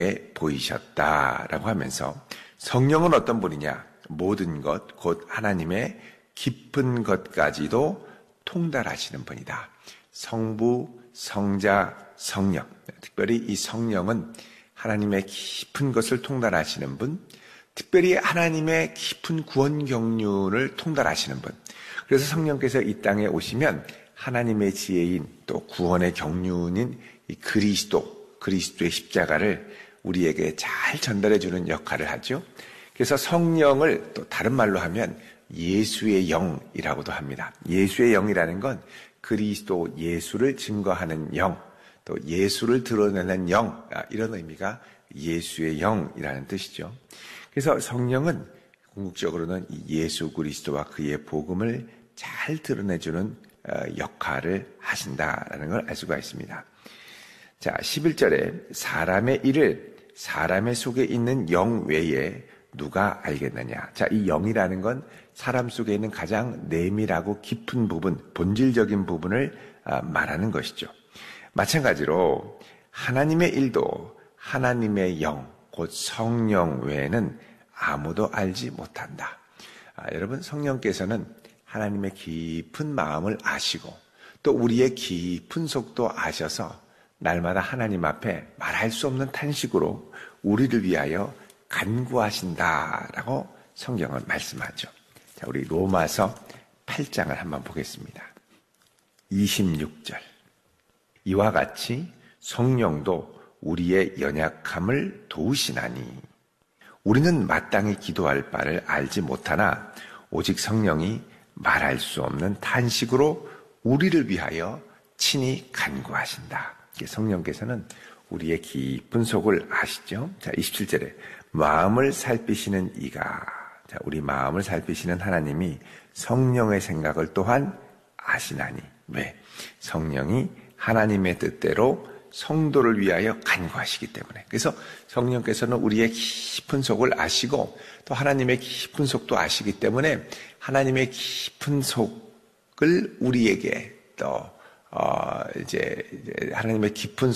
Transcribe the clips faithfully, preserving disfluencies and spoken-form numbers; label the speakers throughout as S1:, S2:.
S1: 보이셨다라고 하면서 성령은 어떤 분이냐? 모든 것, 곧 하나님의 깊은 것까지도 통달하시는 분이다. 성부, 성자, 성령. 특별히 이 성령은 하나님의 깊은 것을 통달하시는 분, 특별히 하나님의 깊은 구원 경륜을 통달하시는 분. 그래서 성령께서 이 땅에 오시면 하나님의 지혜인 또 구원의 경륜인 이 그리스도, 그리스도의 십자가를 우리에게 잘 전달해주는 역할을 하죠. 그래서 성령을 또 다른 말로 하면 예수의 영이라고도 합니다. 예수의 영이라는 건 그리스도 예수를 증거하는 영, 또 예수를 드러내는 영, 이런 의미가 예수의 영이라는 뜻이죠. 그래서 성령은 궁극적으로는 예수 그리스도와 그의 복음을 잘 드러내주는 역할을 하신다라는 걸 알 수가 있습니다. 자, 십일 절에 사람의 일을 사람의 속에 있는 영 외에 누가 알겠느냐. 자, 이 영이라는 건 사람 속에 있는 가장 내밀하고 깊은 부분, 본질적인 부분을 말하는 것이죠. 마찬가지로 하나님의 일도 하나님의 영, 곧 성령 외에는 아무도 알지 못한다. 아, 여러분, 성령께서는 하나님의 깊은 마음을 아시고 또 우리의 깊은 속도 아셔서 날마다 하나님 앞에 말할 수 없는 탄식으로 우리를 위하여 간구하신다라고 성경은 말씀하죠. 자, 우리 로마서 팔 장을 한번 보겠습니다. 이십육 절. 이와 같이 성령도 우리의 연약함을 도우시나니 우리는 마땅히 기도할 바를 알지 못하나 오직 성령이 말할 수 없는 탄식으로 우리를 위하여 친히 간구하신다. 성령께서는 우리의 깊은 속을 아시죠? 자, 이십칠 절에 마음을 살피시는 이가, 자, 우리 마음을 살피시는 하나님이 성령의 생각을 또한 아시나니. 왜? 성령이 하나님의 뜻대로 성도를 위하여 간구하시기 때문에. 그래서 성령께서는 우리의 깊은 속을 아시고 또 하나님의 깊은 속도 아시기 때문에 하나님의 깊은 속을 우리에게 또 어 이제 하나님의 깊은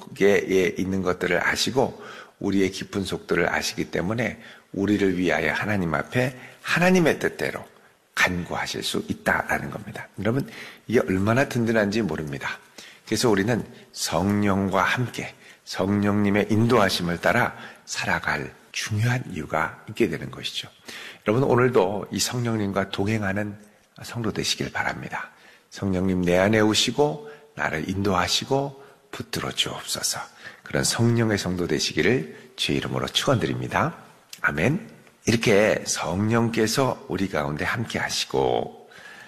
S1: 속에 있는 것들을 아시고 우리의 깊은 속들을 아시기 때문에 우리를 위하여 하나님 앞에 하나님의 뜻대로 간구하실 수 있다라는 겁니다. 여러분, 이게 얼마나 든든한지 모릅니다. 그래서 우리는 성령과 함께 성령님의 인도하심을 따라 살아갈 중요한 이유가 있게 되는 것이죠. 여러분, 오늘도 이 성령님과 동행하는 성도 되시길 바랍니다. 성령님 내 안에 오시고 나를 인도하시고 붙들어 주옵소서. 그런 성령의 성도 되시기를 주의 이름으로 축원드립니다. 아멘. 이렇게 성령께서 우리 가운데 함께 하시고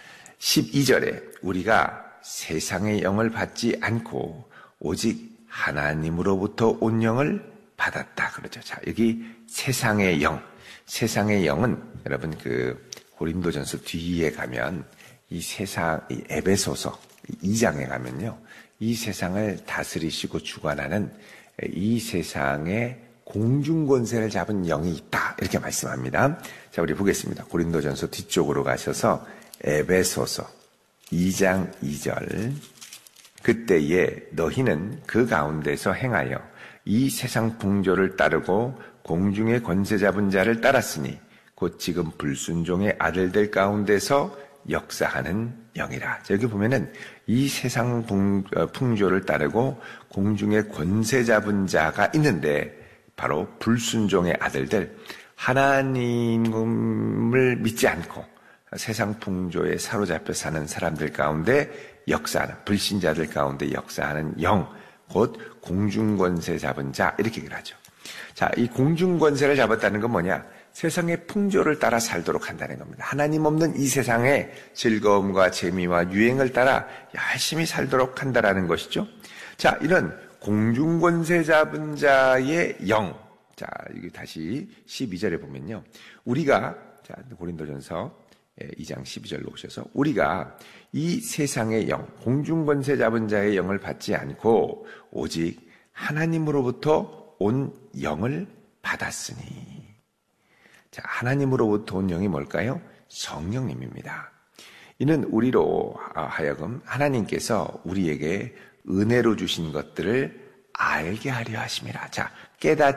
S1: 십이 절에 우리가 세상의 영을 받지 않고 오직 하나님으로부터 온 영을 받았다 그러죠. 자, 여기 세상의 영, 세상의 영은 여러분 그 고린도전서 뒤에 가면 이 세상, 이 에베소서 이 장에 가면요, 이 세상을 다스리시고 주관하는 이 세상의 공중권세를 잡은 영이 있다 이렇게 말씀합니다. 자, 우리 보겠습니다. 고린도전서 뒤쪽으로 가셔서 에베소서 이 장 이 절. 그때에 너희는 그 가운데서 행하여 이 세상 풍조를 따르고 공중의 권세 잡은 자를 따랐으니 곧 지금 불순종의 아들들 가운데서 역사하는 영이라. 자, 여기 보면은 이 세상 풍조를 따르고 공중의 권세 잡은 자가 있는데 바로 불순종의 아들들, 하나님을 믿지 않고 세상 풍조에 사로잡혀 사는 사람들 가운데 역사하는, 불신자들 가운데 역사하는 영, 곧 공중권세 잡은 자, 이렇게 얘기를 하죠. 자, 이 공중권세를 잡았다는 건 뭐냐? 세상의 풍조를 따라 살도록 한다는 겁니다. 하나님 없는 이 세상의 즐거움과 재미와 유행을 따라 열심히 살도록 한다라는 것이죠. 자, 이런 공중권세 잡은 자의 영. 자, 여기 다시 십이 절에 보면요. 우리가, 자, 고린도전서 이 장 십이 절로 오셔서 우리가 이 세상의 영, 공중권세 잡은 자의 영을 받지 않고 오직 하나님으로부터 온 영을 받았으니. 자, 하나님으로부터 온 영이 뭘까요? 성령님입니다. 이는 우리로 하여금 하나님께서 우리에게 은혜로 주신 것들을 알게 하려 하심이라. 자, 깨닫